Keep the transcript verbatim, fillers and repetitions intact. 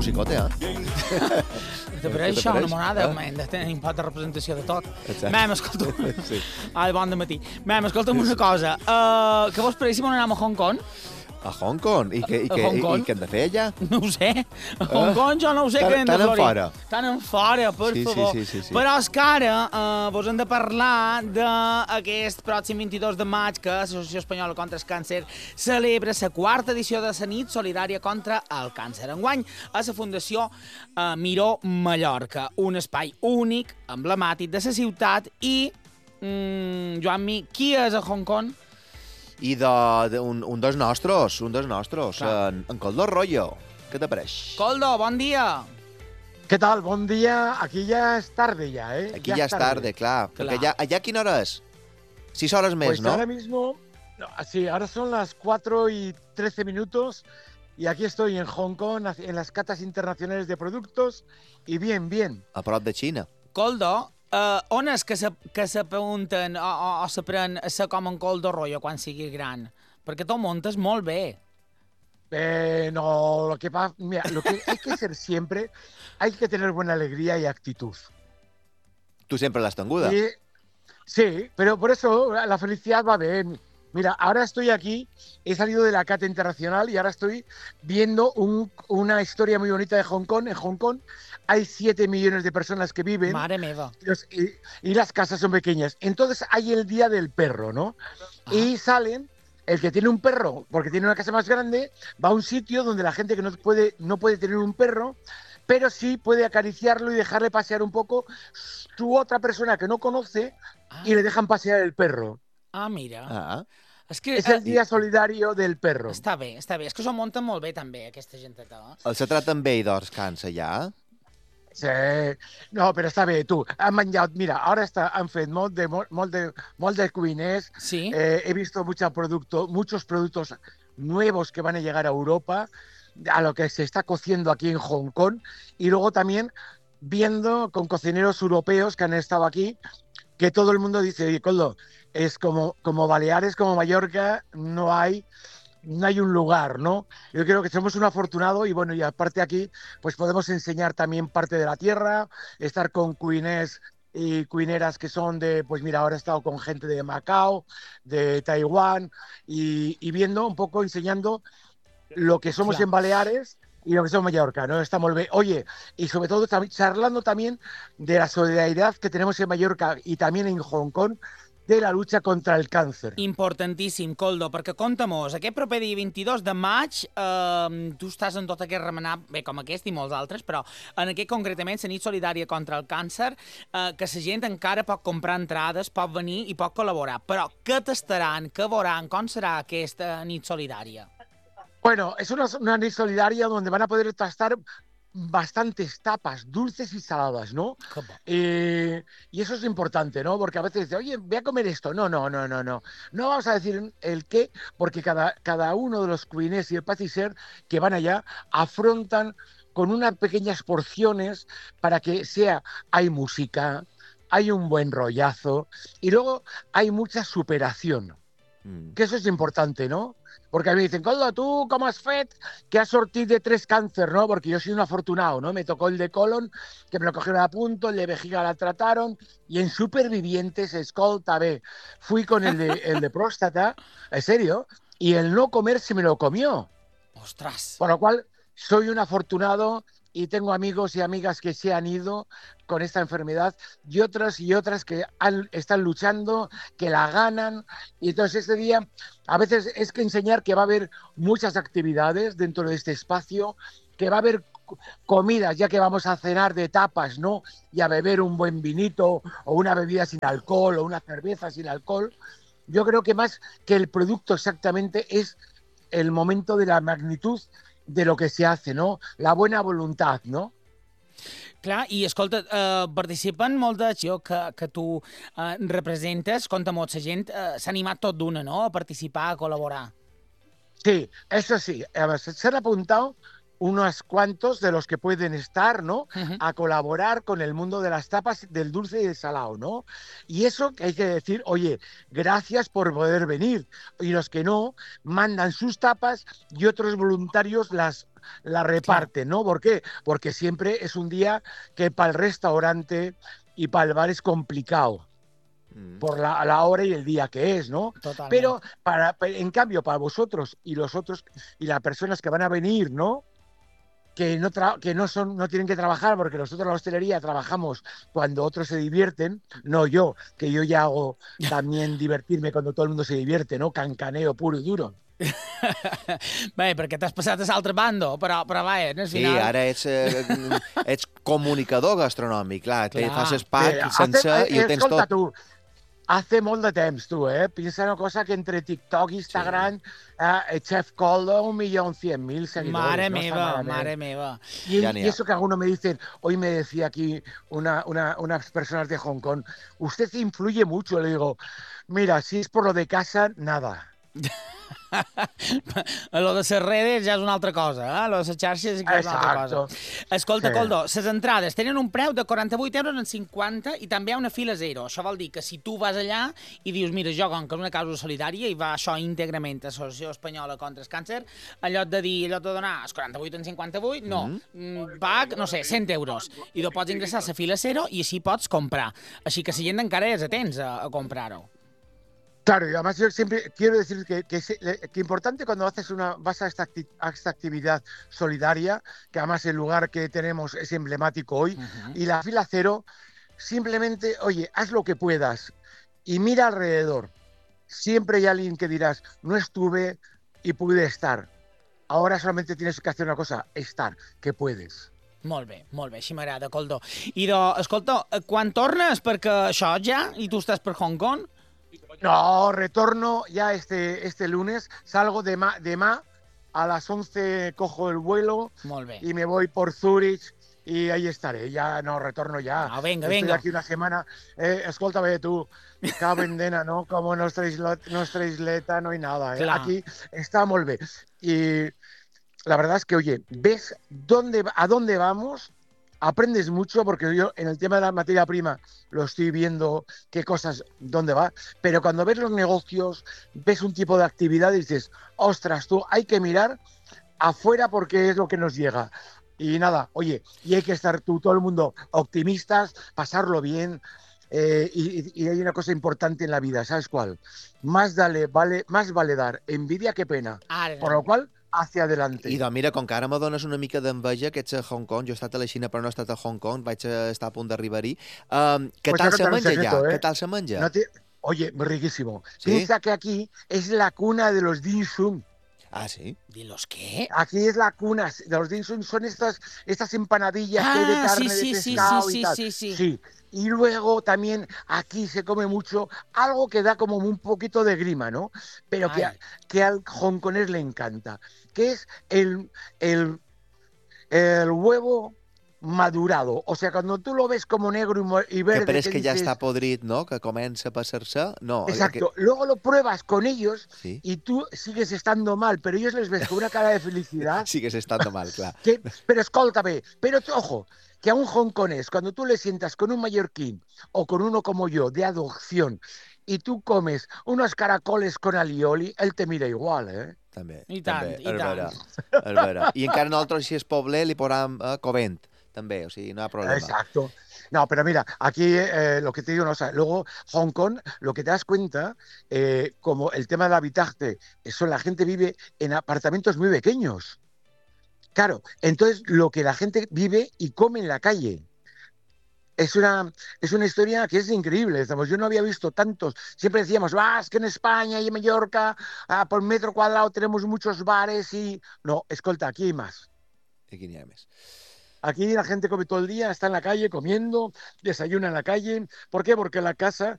xicote, eh? Per això, una monada, hem de tenir un pot de representació de tot. Mem, escolta'm... Sí. Ai, bon de matí. Mem, escolta'm una cosa. Uh, què vos pareix si m'on anem a Hong Kong? A Hong Kong? I què, i què, i, i què hem de fer allà? No ho sé. A Hong Kong jo no ho sé què hem de Tan en florir. fora. Tan en fora, per Sí, sí, favor. sí, sí, sí. Però és que ara uh, vos hem de parlar d'aquest pròxim vint-i-dos de maig que l'Associació Espanyola contra el Càncer celebra la quarta edició de la nit solidària contra el càncer. Enguany a la Fundació uh, Miró Mallorca, un espai únic, emblemàtic de la ciutat i, mm, Joanmi, qui és a Hong Kong? I de, de, un, un dels nostres, un dels nostres, en, en Coldo Royo. Què t'apareix? Coldo, bon dia. ¿Qué tal? Buen día. Aquí ya es tarde ya, ¿eh? Aquí ja és tarde, clar. Perquè allà, allà quina hora és? Sis hores més, Pues no? ahora mismo, no, sí, ahora son las cuatro y trece minutos y aquí estoy en Hong Kong en las catas internacionales de productos y bien, bien. A prop de Xina. Coldo, uh, on és que se, que se pregunten o, o, o s'aprèn a ser com en Coldo Royo quan sigui gran? Perquè tu muntes molt bé. Eh, no, lo que pasa, mira, lo que hay que ser siempre, hay que tener buena alegría y actitud. Tu sempre l'has tenguda. Y, sí, pero por eso la felicidad va bien. Mira, ahora estoy aquí, he salido de la Cata Internacional y ahora estoy viendo un, una historia muy bonita de Hong Kong. En Hong Kong hay siete millones de personas que viven. Mare meva. Los- y, y las casas son pequeñas. Entonces hay el día del perro, ¿no? Ajá. Y salen, el que tiene un perro, porque tiene una casa más grande, va a un sitio donde la gente que no puede, no puede tener un perro, pero sí puede acariciarlo y dejarle pasear un poco su otra persona que no conoce Ah, y le dejan pasear el perro. ah mira. Ah. És que... Es el eh, día solidario del perro. Està bé, està bé. És que s'ho munten molt bé, també, aquesta genteta. Eh? El se traten bé i descansa allà? Sí. No, pero está bien, tú. Han manjado, mira, ahora está, han fet molt de, molt de, molt de cuiners. Sí? Eh, he visto mucha producto, muchos productos nuevos que van a llegar a Europa, a lo que se está cociendo aquí en Hong Kong, y luego también viendo con cocineros europeos que han estado aquí, que todo el mundo dice, oye, Coldo, es como, como Baleares, como Mallorca, no hay, no hay un lugar, ¿no? Yo creo que somos un afortunado y bueno, y aparte aquí, pues podemos enseñar también parte de la tierra, estar con cuinés y cuineras que son de, pues mira, ahora he estado con gente de Macao, de Taiwán, y, y viendo un poco, enseñando lo que somos Claro. en Baleares y lo que somos en Mallorca, ¿no? Está muy bien. Oye, y sobre todo tam- charlando también de la solidaridad que tenemos en Mallorca y también en Hong Kong de la lucha contra el cáncer. Importantíssim, Coldo, perquè compta-mos, aquest proper dia vint-i-dos de maig eh, tu estàs en tot aquest remenat, bé, com aquest i molts altres, però en aquest concretament, la nit solidària contra el càncer, eh, que la gent encara pot comprar entrades, pot venir i pot col·laborar. Però què tastaran, què veuran, com serà aquesta nit solidària? Bueno, es una, una nit solidaria donde van a poder tastar bastantes tapas, dulces y saladas, ¿no? Que bo. Eh, y eso es importante, ¿no? Porque a veces dice, oye, voy a comer esto. No, no, no, no, no. No vamos a decir el qué, porque cada, cada uno de los cuinés y el patisser que van allá afrontan con unas pequeñas porciones para que sea, hay música, hay un buen rollazo y luego hay mucha superación. Mm. Que eso es importante, ¿no? Porque a mí me dicen, Coldo, ¿tú cómo has fet que has sortit de tres cáncer, no? Porque yo soy un afortunado, ¿no? Me tocó el de colon, que me lo cogieron a punto, el de vejiga la trataron, y en Supervivientes, escolta, bé, fui con el de, el de próstata, en serio, y el no comer se me lo comió. Ostres! Por lo cual, soy un afortunado y tengo amigos y amigas que se han ido con esta enfermedad y otras y otras que han- están luchando, que la ganan. Y entonces este día, a veces es que enseñar que va a haber muchas actividades dentro de este espacio, que va a haber co- comidas, ya que vamos a cenar de tapas, ¿no? Y a beber un buen vinito o una bebida sin alcohol o una cerveza sin alcohol. Yo creo que más que el producto exactamente es el momento de la magnitud de lo que se hace, ¿no? La buena voluntad, ¿no? Clar, i escolta, eh, participen molt de jo que, que tu eh, representes, compta molt, la gent eh, s'ha animat tot d'una, no?, a participar, a col·laborar. Sí, eso sí. Además, se han apuntado unos cuantos de los que pueden estar, ¿no? Uh-huh. A colaborar con el mundo de las tapas, del dulce y del salado, ¿no? Y eso que hay que decir, oye, gracias por poder venir. Y los que no, mandan sus tapas y otros voluntarios las, las reparten, ¿no? ¿Por qué? Porque siempre es un día que para el restaurante y para el bar es complicado. Por la, la hora y el día que es, ¿no? Totalment. Pero, para, en cambio, para vosotros y los otros y las personas que van a venir, ¿no? Que no, tra que no, son, no tienen que trabajar, porque nosotros en la hostelería trabajamos cuando otros se divierten, no yo, que yo ya hago también divertirme cuando todo el mundo se divierte, ¿no? Cancaneo puro y duro. Bé, perquè t'has passat a l'altre bando, però, però vaja, al final... Sí, ara ets, eh, ets comunicador gastronòmic, clar, te Clar. fas pack Eh, sencer hace, i ho eh, tens escolta, tot. tu, hace molt de temps, tu, eh? Piensa una cosa que entre TikTok, Instagram, sí. eh, Chef Coldo, un millón cien mil seguidores. Mare ¿no? meva, mare meva. Y, Ya y eso que algunos me dicen, hoy me decía aquí una, una, unas personas de Hong Kong, usted influye mucho. Le digo, mira, si es por lo de casa, nada. Lo de les redes ja és una altra cosa, eh? Lo de les xarxes sí que és una altra cosa. Escolta, sí. Coldo, les entrades tenen un preu de quaranta-vuit euros en cinquanta i també hi ha una fila zero. Això vol dir que si tu vas allà i dius, mira, jo, com que és una causa solidària i va això íntegrament a l'Associació Espanyola contra el Càncer, en lloc de dir, en lloc de donar els quaranta-vuit en cinquanta-vuit, no, mm. pag, no sé, cent euros. I tu pots ingressar a la fila zero i així pots comprar. Així que la gent encara és atents a, a comprar-ho. Claro, y además yo siempre quiero decir que, que, que importante cuando haces una, vas a esta, acti a esta actividad solidaria, que además el lugar que tenemos es emblemático hoy, uh-huh. y la fila cero, simplemente, oye, haz lo que puedas y mira alrededor. Siempre hay alguien que dirás, no estuve y pude estar. Ahora solamente tienes que hacer una cosa, estar, que puedes. Molt bé, molt bé, així m'agrada, Coldo. I, do, escolta, quan tornes? Perquè això ja, i tu estàs per Hong Kong? No, retorno ya este, este lunes, salgo de ma, de ma a las once cojo el vuelo y me voy por Zurich y ahí estaré, ya no, retorno ya. No, venga, Estoy venga. aquí una semana, eh, escúltame tú, Cabendena, ¿no? Como nuestra, isla, nuestra isleta no hay nada, eh. Aquí está muy bien. Y la verdad es que, oye, ves dónde, a dónde vamos. Aprendes mucho porque yo en el tema de la materia prima lo estoy viendo qué cosas, dónde va, pero cuando ves los negocios, ves un tipo de actividad y dices, ostras, tú hay que mirar afuera porque es lo que nos llega. Y nada, oye, y hay que estar tú, todo el mundo optimistas, pasarlo bien. Eh, y, y hay una cosa importante en la vida, ¿sabes cuál? Más, dale, vale, más vale dar envidia que pena. Ah, por lo cual, hacia adelante. I doncs mira, com que ara me dones una mica d'enveja, que ets a Hong Kong, jo he estat a la Xina però no he estat a Hong Kong, vaig estar a punt d'arribar-hi. Um, què pues tal se menja secreto, allà? ¿eh? Què tal se menja? No te... Oye, riquísimo. ¿Sí? Piensa que aquí es la cuna de los dim sum. Ah, ¿sí? ¿De los qué? Aquí es la cuna de los dim sum, son estas, estas empanadillas ah, que hay de carne, sí, sí, de pescado sí, sí, y tal. Sí, sí, sí. sí. Y luego también aquí se come mucho algo que da como un poquito de grima, ¿no? Pero que, que al hongkonés le encanta, que es el, el, el huevo madurado. O sea, cuando tú lo ves como negro y, y verde... Que parece que, que dices, ya está podrit, ¿no? Que comienza a pasarse. No, exacto. Que... Luego lo pruebas con ellos sí. y tú sigues estando mal, pero ellos les ves con una cara de felicidad. Sigues estando mal, claro. Que, pero escóltame, pero ojo, que a un hongkonés, cuando tú le sientas con un mallorquín o con uno como yo, de adopción, y tú comes unos caracoles con alioli, él te mira igual, ¿eh? També. I tant, també, i tant. És vera. I encara nosaltres, si és pobler, li posam eh, covent, també, o sigui, no hi ha problema. Exacto. No, pero mira, aquí eh, lo que te digo, no, o sea, luego Hong Kong, lo que te das cuenta, eh, como el tema del habitaje, eso la gente vive en apartamentos muy pequeños. Claro, entonces lo que la gente vive y come en la calle. Es una, es una historia que es increíble. Estamos, yo no había visto tantos. Siempre decíamos, ah, es que en España y en Mallorca, ah, por metro cuadrado tenemos muchos bares y... No, escolta, aquí hay más. Aquí n'hi ha més. Aquí la gente come todo el día, está en la calle comiendo, desayuna en la calle. ¿Por qué? Porque la casa